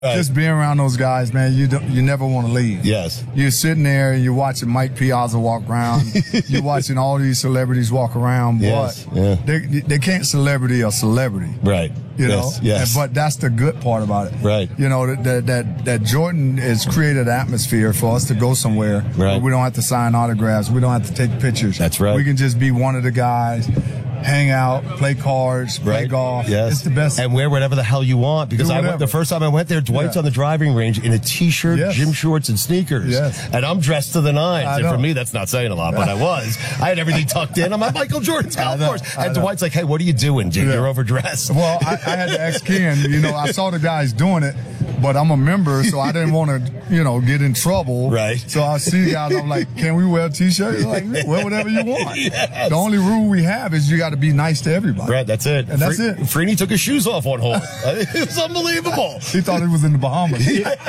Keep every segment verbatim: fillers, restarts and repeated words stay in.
Right. Just being around those guys, man, you don't, you never want to leave. Yes. You're sitting there and you're watching Mike Piazza walk around. You're watching all these celebrities walk around. Yes. But Yeah. they, they can't celebrity a celebrity. Right. You yes. know? Yes. And, but that's the good part about it. Right. You know, that, that, that Jordan has created an atmosphere for us to go somewhere. Right. Where we don't have to sign autographs. We don't have to take pictures. That's right. We can just be one of the guys. Hang out, play cards, play right. golf. Yes. It's the best. And wear whatever the hell you want. Because Do I went, whatever. the first time I went there, Dwight's Yeah. on the driving range in a T-shirt, Yes. gym shorts, and sneakers. Yes. And I'm dressed to the nines. I And for know. me, that's not saying a lot, but I was. I had everything tucked in. I'm at Michael Jordan's golf know. course. I And know. Dwight's like, hey, what are you doing, dude? Yeah. You're overdressed. Well, I, I had to ask Ken, you know, I saw the guys doing it, but I'm a member, so I didn't want to, you know, get in trouble. Right. So I see the guys, I'm like, can we wear a T-shirt? He's like, wear whatever you want. Yes. The only rule we have is you got to be nice to everybody. Right, that's it. And that's Fre- it. Freeney took his shoes off one hole. It was unbelievable. He thought he was in the Bahamas.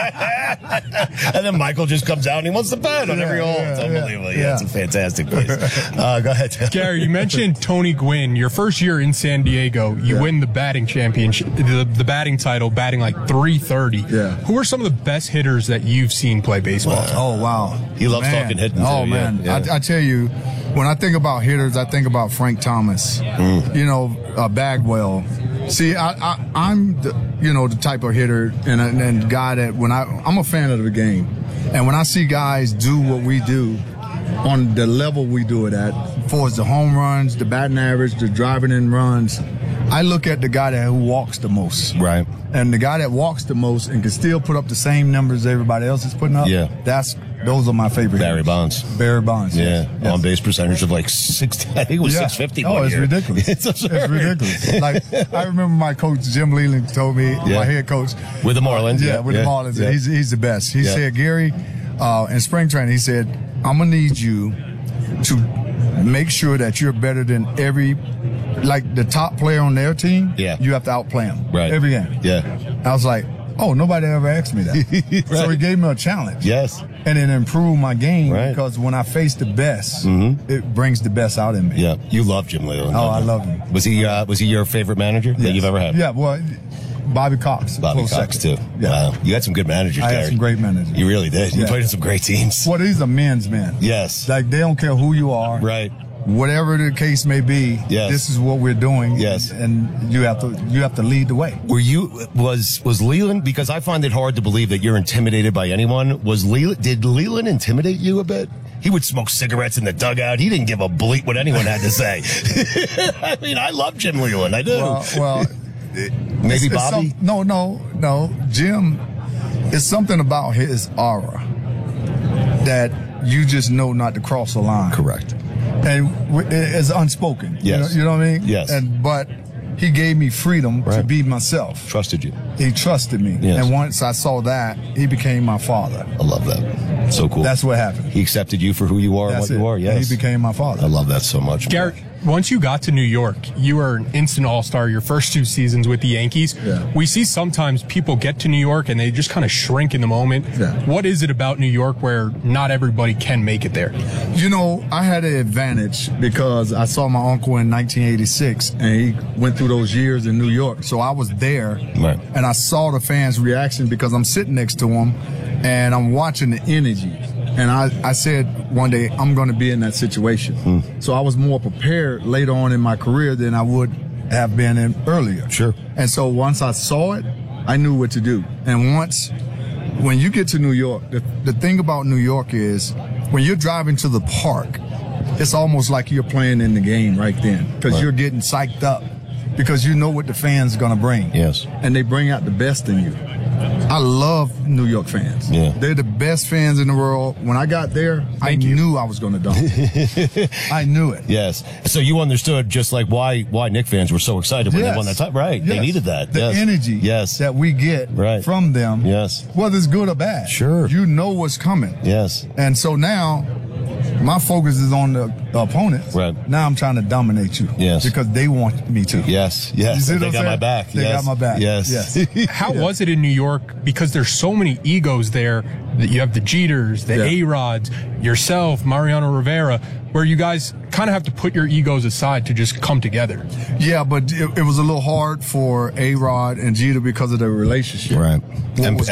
And then Michael just comes out and he wants to bet on Yeah, every hole. yeah, It's unbelievable. Yeah, yeah. it's a fantastic place. Uh, go ahead. Gary, you mentioned Tony Gwynn. Your first year in San Diego, you Yeah. win the batting championship, the, the batting title, batting like three thirty. Yeah. Who are some of the best hitters that you've seen play baseball? Oh, wow. He loves Man. talking hitting, Oh, too, yeah, man. yeah. I, I tell you, when I think about hitters, I think about Frank Thomas, Mm. you know, uh, Bagwell. See, I, I, I'm, the, you know, the type of hitter and, and guy that when I, I'm a fan of the game. And when I see guys do what we do on the level we do it at, for the home runs, the batting average, the driving in runs, I look at the guy that who walks the most. Right. And the guy that walks the most and can still put up the same numbers everybody else is putting up. Yeah. That's those are my favorite. Barry hitters. Bonds. Barry Bonds. Yeah, yes. Yes. on base percentage of like sixty. I think it was Yeah. six fifty. Oh, one it's year. ridiculous. It's It's absurd. ridiculous. Like I remember my coach Jim Leland told me, Yeah. my head coach, With the Marlins. yeah, with yeah, the Marlins, yeah. he's he's the best. He Yeah. said, Gary, uh, in spring training, he said, I'm gonna need you to make sure that you're better than every, like the top player on their team. Yeah. You have to outplay them. Right. Every game. Yeah. I was like, oh, nobody ever asked me that. So he gave me a challenge. Yes. And it improved my game Right. because when I face the best, it brings the best out in me. Yeah. You love Jim Leland. Oh, don't I you? love him. Was he? Uh, was he your favorite manager that Yes. you've ever had? Yeah, well, Bobby Cox. Bobby close Cox second. too. Yeah. Wow. You had some good managers, I Gary. had some great managers. You really did. You Yeah. played in some great teams. Well, these are men's men. Yes. Like, they don't care who you are. Right. Whatever the case may be, Yes. this is what we're doing. Yes. And you have to you have to lead the way. Were you was was Leland? Because I find it hard to believe that you're intimidated by anyone. Was Leland? Did Leland intimidate you a bit? He would smoke cigarettes in the dugout. He didn't give a bleep what anyone had to say. I mean, I love Jim Leland. I do. Well, well Maybe it's- it's Bobby. some- no, no, no. Jim, it's something about his aura that you just know not to cross the line. Correct. And w- it's unspoken. Yes. You know, you know what I mean? Yes. And but he gave me freedom to Right. be myself. Trusted you. He trusted me. Yes. And once I saw that, he became my father. I love that. So cool. That's what happened. He accepted you for who you are That's and it. what you are. And Yes. he became my father. I love that so much. Gary, once you got to New York, you were an instant all-star your first two seasons with the Yankees. Yeah. We see sometimes people get to New York and they just kind of shrink in the moment. Yeah. What is it about New York where not everybody can make it there? You know, I had an advantage because I saw my uncle in nineteen eighty-six and he went through those years in New York. So I was there Right. and I saw the fans' reaction because I'm sitting next to him and I'm watching the energy. And I, I said one day, I'm going to be in that situation. Hmm. So I was more prepared later on in my career than I would have been in earlier. Sure. And so once I saw it, I knew what to do. And once, when you get to New York, the, the thing about New York is when you're driving to the park, it's almost like you're playing in the game right then because Right. you're getting psyched up because you know what the fans are going to bring. Yes. And they bring out the best in you. I love New York fans. Yeah. They're the best fans in the world. When I got there, I knew I was going to dunk. I knew it. Yes. So you understood just like why why Knick fans were so excited when Yes. they won that time. Right. They Yes. needed that. The yes. energy Yes. that we get Right. from them, Yes. whether it's good or bad. Sure. You know what's coming. Yes. And so now, My focus is on the, the opponents. Right. Now I'm trying to dominate you. Yes. Because they want me to. Yes, yes. You see They what got I'm my saying? back. They yes. got my back. Yes. Yes. How was it in New York? Because there's so many egos there. That you have the Jeters, the Yeah. A-Rods, yourself, Mariano Rivera, where you guys kind of have to put your egos aside to just come together. Yeah, but it, it was a little hard for A-Rod and Jeter because of their relationship. Right. And,